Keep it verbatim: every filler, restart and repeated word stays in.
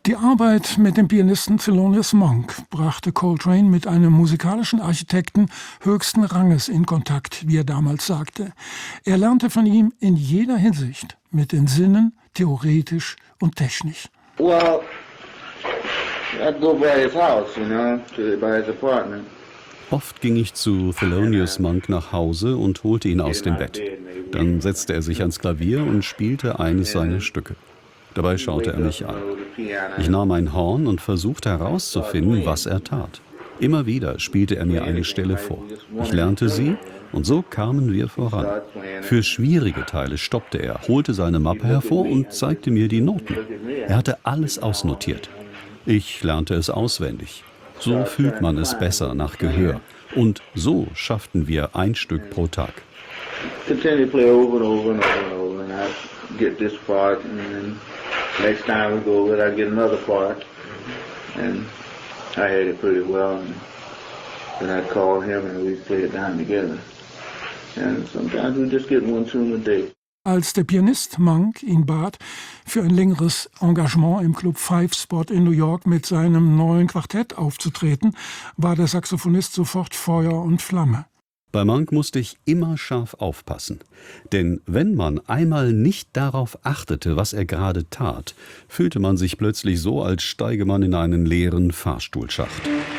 Die Arbeit mit dem Pianisten Thelonious Monk brachte Coltrane mit einem musikalischen Architekten höchsten Ranges in Kontakt, wie er damals sagte. Er lernte von ihm in jeder Hinsicht, mit den Sinnen, theoretisch und technisch. Well, I'd go by his house, you know, to, by his apartment. Oft ging ich zu Thelonious Monk nach Hause und holte ihn aus dem Bett. Dann setzte er sich ans Klavier und spielte eines seiner Stücke. Dabei schaute er mich an. Ich nahm ein Horn und versuchte herauszufinden, was er tat. Immer wieder spielte er mir eine Stelle vor. Ich lernte sie und so kamen wir voran. Für schwierige Teile stoppte er, holte seine Mappe hervor und zeigte mir die Noten. Er hatte alles ausnotiert. Ich lernte es auswendig. So fühlt man es besser nach Gehör. Und so schafften wir ein Stück pro Tag. Next time we go over it, I get another part, and I had it pretty well, and then I'd call him and we'd play it down together. And sometimes we just get one tune a day. Als der Pianist Monk ihn bat, für ein längeres Engagement im Club Five Spot in New York mit seinem neuen Quartett aufzutreten, war der Saxophonist sofort Feuer und Flamme. Bei Monk musste ich immer scharf aufpassen. Denn wenn man einmal nicht darauf achtete, was er gerade tat, fühlte man sich plötzlich so, als steige man in einen leeren Fahrstuhlschacht.